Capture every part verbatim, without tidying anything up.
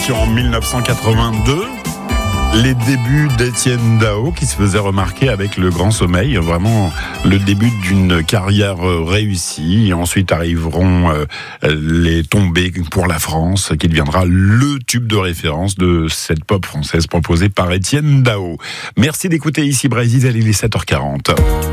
en mille neuf cent quatre-vingt-deux. Les débuts d'Étienne Dao qui se faisait remarquer avec Le Grand Sommeil, vraiment le début d'une carrière réussie. Et ensuite arriveront euh, les tombées pour la France, qui deviendra le tube de référence de cette pop française proposée par Étienne Dao. Merci d'écouter ici Brésil, il est sept heures quarante.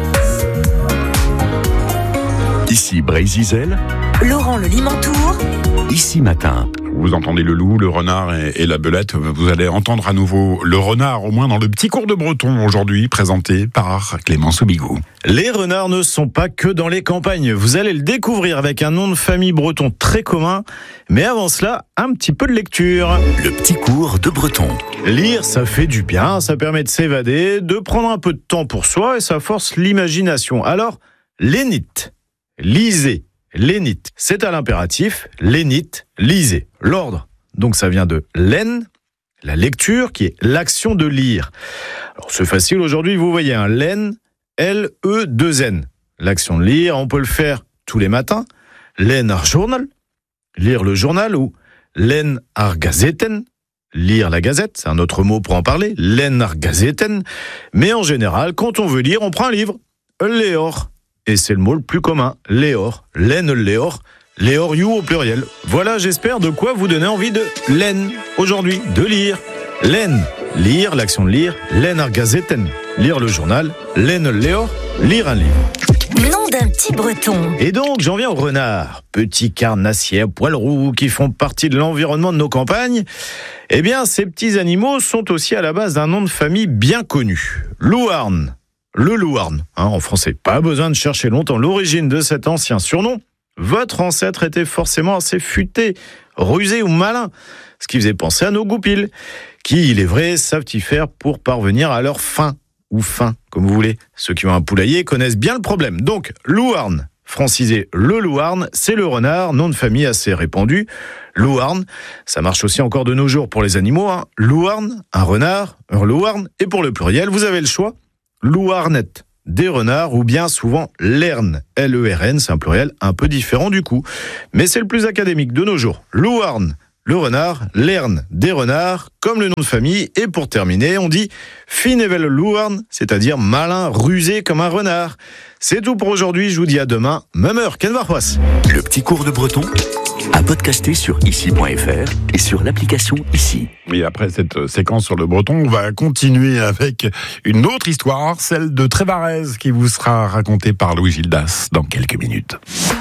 Ici Brésil, Laurent Le Limantour, Ici Matin. Vous entendez le loup, le renard et, et la belette. Vous allez entendre à nouveau le renard, au moins dans le petit cours de breton aujourd'hui, présenté par Clément Soubigou. Les renards ne sont pas que dans les campagnes. Vous allez le découvrir avec un nom de famille breton très commun. Mais avant cela, un petit peu de lecture. Le petit cours de breton. Lire, ça fait du bien, ça permet de s'évader, de prendre un peu de temps pour soi et ça force l'imagination. Alors, lénite, lisez. Lénite, c'est à l'impératif, lénite, lisez. L'ordre, donc ça vient de lén, la lecture, qui est l'action de lire. Alors c'est facile aujourd'hui, vous voyez un lén, L E deux N. L'action de lire, on peut le faire tous les matins. Lén ar journal, lire le journal, ou lén ar gazeten, lire la gazette, c'est un autre mot pour en parler, lén ar gazeten. Mais en général, quand on veut lire, on prend un livre, léor. Et c'est le mot le plus commun, léor, lén léor, léor you au pluriel. Voilà, j'espère de quoi vous donner envie de lén aujourd'hui, de lire. Lén, lire, l'action de lire, lén ar gazeten, lire le journal, lén léor, lire un livre. nom d'un petit breton. Et donc, j'en viens aux renards, petits carnassiers à poils roux qui font partie de l'environnement de nos campagnes. Eh bien, ces petits animaux sont aussi à la base d'un nom de famille bien connu, Louarn. Le Louarn, hein, en français. Pas besoin de chercher longtemps l'origine de cet ancien surnom. Votre ancêtre était forcément assez futé, rusé ou malin, ce qui faisait penser à nos goupils, qui, il est vrai, savent y faire pour parvenir à leur fin, ou fin, comme vous voulez. Ceux qui ont un poulailler connaissent bien le problème. Donc, Louarn, francisé le Louarn, c'est le renard, nom de famille assez répandu. Louarn, ça marche aussi encore de nos jours pour les animaux. Hein. Louarn, un renard, un Louarn, et pour le pluriel, vous avez le choix. Louarnette, des renards, ou bien souvent Lern, L E R N, c'est un pluriel un peu différent du coup. Mais c'est le plus académique de nos jours. Louarn, le renard, Lern, des renards, comme le nom de famille. Et pour terminer, on dit Finevel Louarn, c'est-à-dire malin, rusé comme un renard. C'est tout pour aujourd'hui, je vous dis à demain, même heure, Ken Varpois. Le petit cours de breton à podcaster sur ici point f r et sur l'application Ici. Et après cette séquence sur le breton, on va continuer avec une autre histoire, celle de Trévarez, qui vous sera racontée par Louis Gildas dans quelques minutes.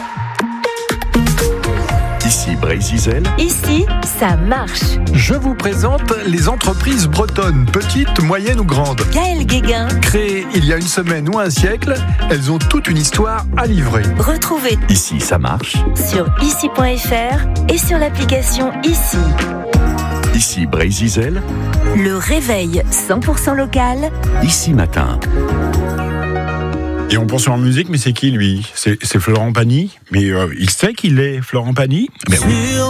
Ici Brésil. Ici, ça marche. Je vous présente les entreprises bretonnes, petites, moyennes ou grandes. Gaël Guéguin. Créées il y a une semaine ou un siècle, elles ont toute une histoire à livrer. Retrouvez Ici, ça marche. sur ici point f r et sur l'application Ici. Ici Brésil. Le réveil cent pour cent local. Ici Matin. Et on poursuit en musique, mais c'est qui lui ? C'est, c'est Florent Pagny, mais euh, il sait qu'il est Florent Pagny. Mais oui.